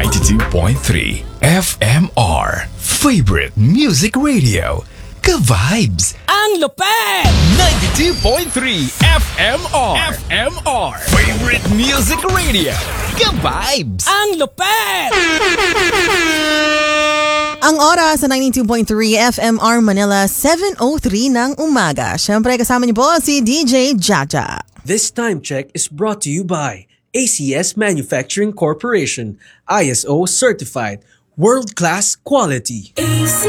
92.3 FMR Favorite Music Radio. Ka-vibes! Ang lupet! 92.3 FMR Favorite Music Radio. Ka-vibes! Ang lupet! Ang oras sa 92.3 FMR Manila, 7:03 ng umaga. Siyempre kasama niyo po si DJ Jaja. This time check is brought to you by ACS Manufacturing Corporation, ISO certified, world-class quality.